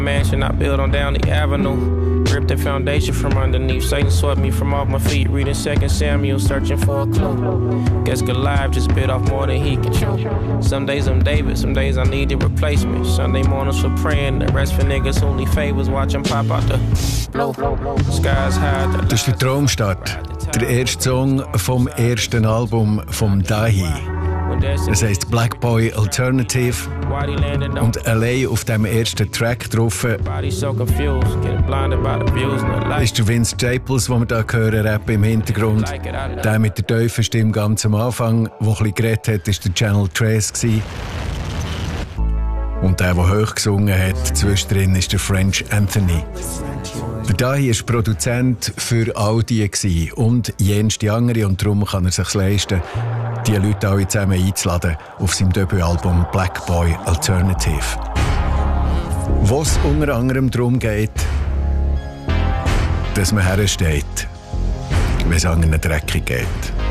Mansion I built on Downey Avenue. Ripped the foundation from underneath. Satan swept me from off my feet. Reading 2 Samuel, searching for a clue. Guess Goliath just bit off more than he can chew. Some days I'm David, some days I need a replacement. Sunday mornings for praying, the rest for niggas only favors. Watch them pop out the blue. Skies high. Das ist der Traumstart. Der erste Song vom ersten Album vom Dahi. Das heisst Black Boy Alternative. Und allein auf dem ersten Track drauf ist der Vince Staples, den wir hier hören, rappen im Hintergrund. Der mit der tiefen Stimme ganz am Anfang, der ein bisschen geredet hat, war der Channel Trace. Und der hoch gesungen hat, zwischendrin ist der French Anthony. Der Dahi war Produzent für all die und jenste andere, und darum kann er sich leisten, die Leute alle zusammen einzuladen auf seinem Debütalbum Black Boy Alternative. Wo es unter anderem darum geht, dass man hersteht, wenn es an einen Dreckig geht.